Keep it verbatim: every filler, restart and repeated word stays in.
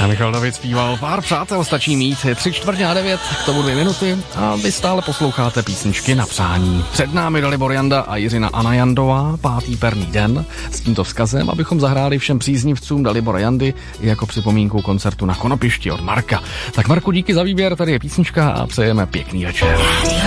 A Michal David zpíval Pár přátel stačí mít, je tři čtvrtě na devět, k tomu dvě minuty a vy stále posloucháte písničky na přání. Před námi Dalibor Janda a Jiřina Anajandová, pátý perný den, s tímto vzkazem, abychom zahráli všem příznivcům Dalibora Jandy i jako připomínku koncertu na Konopišti od Marka. Tak Marku, díky za výběr, tady je písnička a přejeme pěkný večer.